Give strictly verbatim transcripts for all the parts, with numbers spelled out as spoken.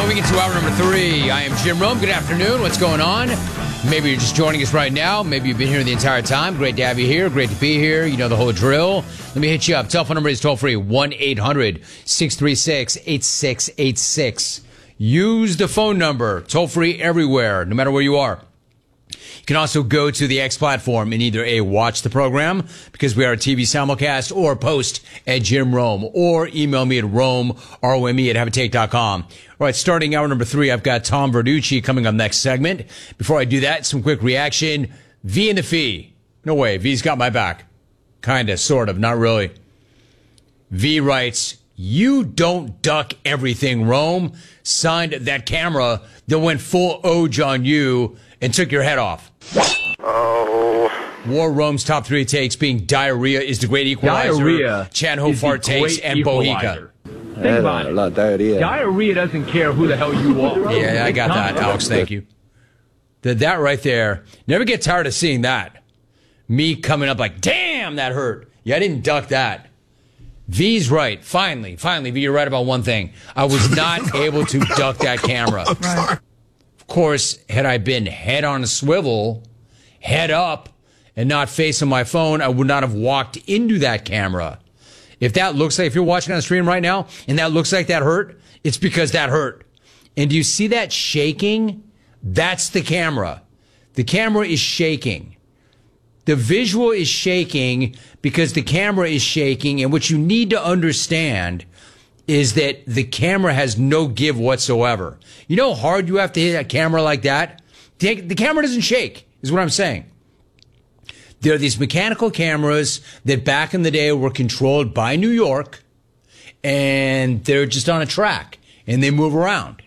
moving into hour number three. I am Jim Rome. Good afternoon. What's going on? Maybe you're just joining us right now. Maybe you've been here the entire time. Great to have you here. Great to be here. You know the whole drill. Let me hit you up. Telephone number is toll free, one eight hundred six three six eight six eight six. Use the phone number. Toll free everywhere, no matter where you are. You can also go to the X platform and either A, watch the program, because we are a T V simulcast, or post at Jim Rome, or email me at Rome, R O M E, at have a take dot com. All right, starting hour number three, I've got Tom Verducci coming up next segment. Before I do that, some quick reaction. V and the Fee. No way, V's got my back. Kinda, sort of, not really. V writes, "You don't duck everything, Rome." Signed that camera that went full Oge on you and took your head off. Oh. War Rome's top three takes being Diarrhea is the great equalizer, Diarrhea Chan Ho Fart takes, and Bohica. Think about it. Diarrhea. Diarrhea doesn't care who the hell you are. Yeah, I got that, Alex. Thank you. That, that right there. Never get tired of seeing that. Me coming up like, damn, that hurt. Yeah, I didn't duck that. V's right. Finally, finally, V, you're right about one thing. I was not able to duck that camera. Right. Of course, had I been head on a swivel, head up, and not facing my phone, I would not have walked into that camera. If that looks like, if you're watching on the stream right now, and that looks like that hurt, it's because that hurt. And do you see that shaking? That's the camera. The camera is shaking. The visual is shaking because the camera is shaking, and what you need to understand is that the camera has no give whatsoever. You know how hard you have to hit a camera like that? The, the camera doesn't shake, is what I'm saying. There are these mechanical cameras that back in the day were controlled by New York, and they're just on a track, and they move around.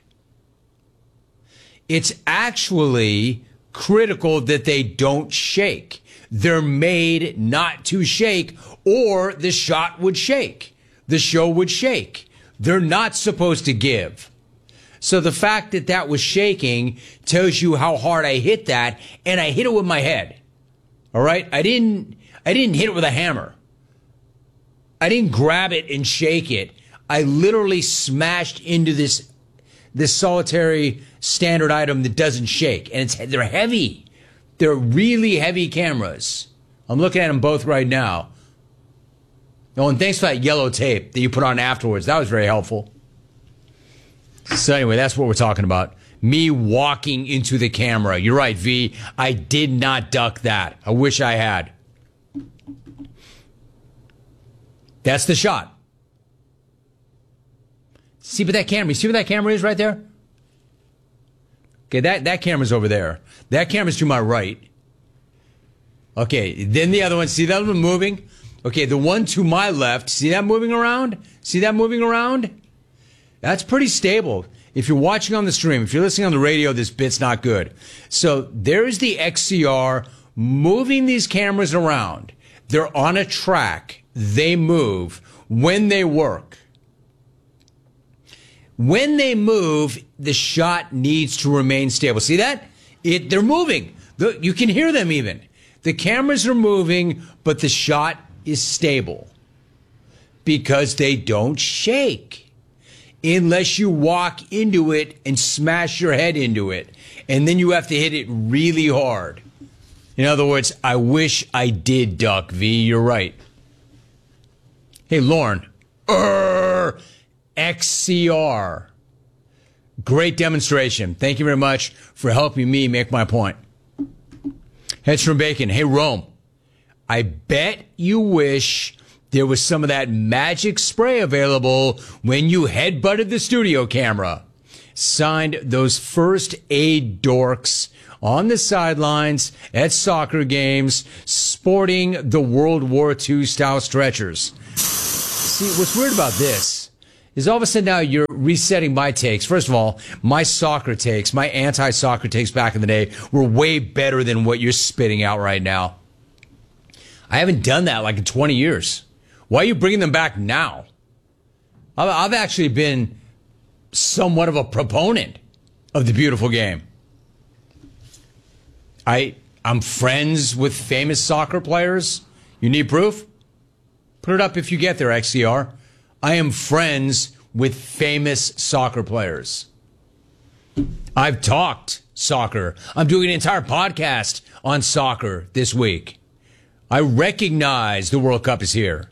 It's actually critical that they don't shake. They're made not to shake, or the shot would shake. The show would shake. They're not supposed to give. So the fact that that was shaking tells you how hard I hit that, and I hit it with my head. All right? I didn't, I didn't hit it with a hammer. I didn't grab it and shake it. I literally smashed into this, this solitary standard item that doesn't shake. And it's, they're heavy. They're really heavy cameras. I'm looking at them both right now. Oh, and thanks for that yellow tape that you put on afterwards. That was very helpful. So anyway, that's what we're talking about. Me walking into the camera. You're right, V. I did not duck that. I wish I had. That's the shot. See what that camera, you see what that camera is right there? Okay, that, that camera's over there. That camera's to my right. Okay, then the other one, see that one moving? Okay, the one to my left, see that moving around? See that moving around? That's pretty stable. If you're watching on the stream, if you're listening on the radio, this bit's not good. So there's the X C R moving these cameras around. They're on a track. They move when they work. When they move, the shot needs to remain stable. See that? It, they're moving. The, you can hear them even. The cameras are moving, but the shot is stable because they don't shake unless you walk into it and smash your head into it. And then you have to hit it really hard. In other words, I wish I did duck, V. You're right. Hey, Lauren. Urgh. X C R. Great demonstration. Thank you very much for helping me make my point. Heads from Bacon. Hey, Rome. I bet you wish there was some of that magic spray available when you headbutted the studio camera. Signed, those first aid dorks on the sidelines at soccer games sporting the World War Two style stretchers. See, what's weird about this is all of a sudden now you're resetting my takes. First of all, my soccer takes, my anti-soccer takes back in the day were way better than what you're spitting out right now. I haven't done that like in twenty years. Why are you bringing them back now? I've actually been somewhat of a proponent of the beautiful game. I, I'm friends with famous soccer players. You need proof? Put it up if you get there, X C R. I am friends with famous soccer players. I've talked soccer. I'm doing an entire podcast on soccer this week. I recognize the World Cup is here.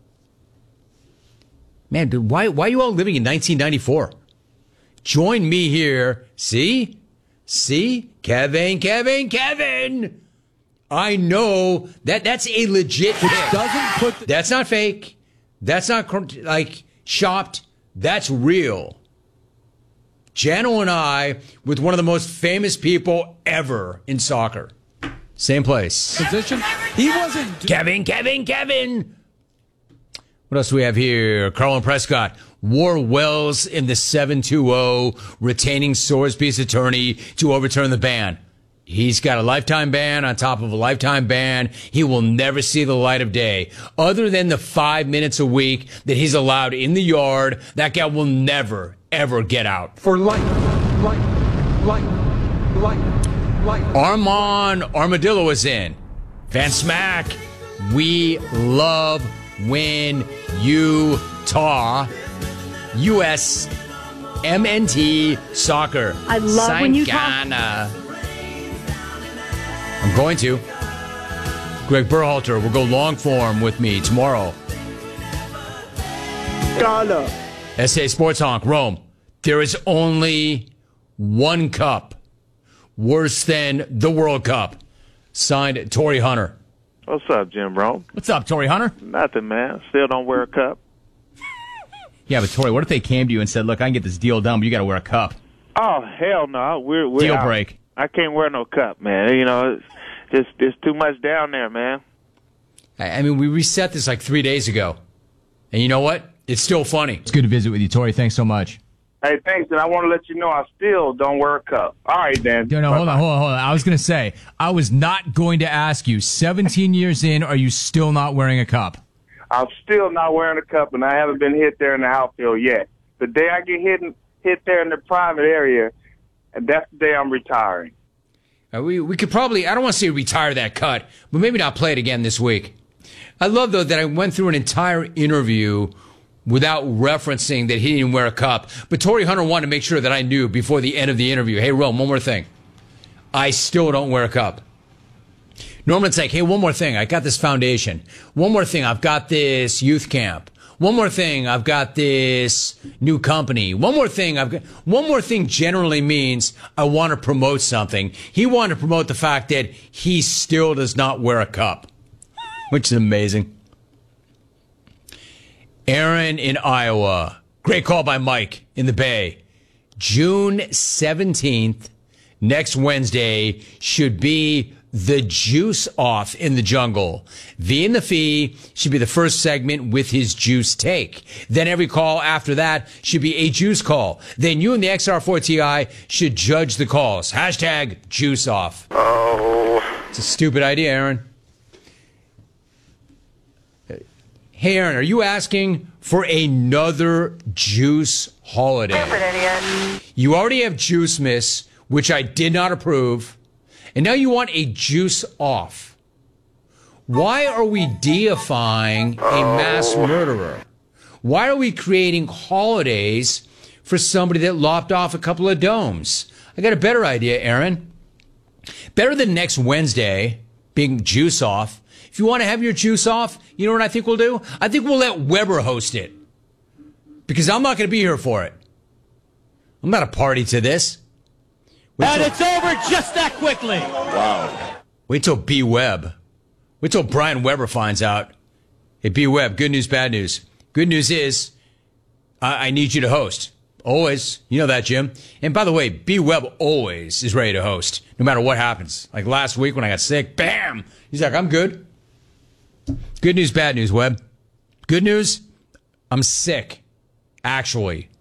Man, dude, why, why are you all living in nineteen ninety-four? Join me here. See? See? Kevin, Kevin, Kevin! I know that that's a legit pick. Doesn't put the- That's not fake. That's not, like, shopped. That's real. Jano and I with one of the most famous people ever in soccer. Same place. Position. He wasn't. Kevin, Kevin, Kevin. What else do we have here? Carlin Prescott wore Wells in the seven two zero, retaining Sorsby's attorney to overturn the ban. He's got a lifetime ban on top of a lifetime ban. He will never see the light of day. Other than the five minutes a week that he's allowed in the yard, that guy will never, ever get out. For life, life, life, life, life. Armand Armadillo is in. Van Smack, we love when you talk. U S M N T Soccer. I love when you talk. Sagana. I'm going to. Greg Berhalter will go long form with me tomorrow. Ghana. S A Sports Honk, Rome. There is only one cup worse than the World Cup. Signed, Torrey Hunter. What's up, Jim Rome? What's up, Torrey Hunter? Nothing, man. Still don't wear a cup. Yeah, but Torrey, what if they came to you and said, look, I can get this deal done, but you got to wear a cup? Oh, hell no. We're, we're Deal out. break. I can't wear no cup, man. You know, it's just it's too much down there, man. I I mean, we reset this like three days ago. And you know what? It's still funny. It's good to visit with you, Torrey. Thanks so much. Hey, thanks, and I want to let you know I still don't wear a cup. All right, Dan. No, no, hold on, hold on, hold on. I was going to say, I was not going to ask you, seventeen years in, are you still not wearing a cup? I'm still not wearing a cup, and I haven't been hit there in the outfield yet. The day I get hit, hit there in the private area, and that's the day I'm retiring. Uh, we, we could probably, I don't want to say retire that cut, but maybe not play it again this week. I love, though, that I went through an entire interview without referencing that he didn't wear a cup. But Torrey Hunter wanted to make sure that I knew before the end of the interview, hey, Rome, one more thing. I still don't wear a cup. Norman's like, hey, one more thing. I got this foundation. One more thing. I've got this youth camp. One more thing. I've got this new company. One more thing. I've got, one more thing generally means I want to promote something. He wanted to promote the fact that he still does not wear a cup, which is amazing. Aaron in Iowa. Great call by Mike in the Bay. June seventeenth, next Wednesday, should be the Juice Off in the Jungle. V and the Fee should be the first segment with his juice take. Then every call after that should be a juice call. Then you and the X R four T I should judge the calls. Hashtag Juice Off. Oh. It's a stupid idea, Aaron. Hey, Aaron, are you asking for another juice holiday? Stupid idiot. You already have Juice Miss, which I did not approve, and now you want a juice off. Why are we deifying a mass murderer? Why are we creating holidays for somebody that lopped off a couple of domes? I got a better idea, Aaron. Better than next Wednesday being Juice Off. If you want to have your juice off, you know what I think we'll do? I think we'll let Weber host it. Because I'm not going to be here for it. I'm not a party to this. Wait And till, it's over just that quickly. wait till B. Webb. Wait till Brian Weber finds out. Hey, B. Webb, good news, bad news. Good news is, I, I need you to host. Always. You know that, Jim. And by the way, B. Webb always is ready to host, no matter what happens. Like last week when I got sick, bam! He's like, I'm good. Good news, bad news, Webb. Good news, I'm sick. Actually.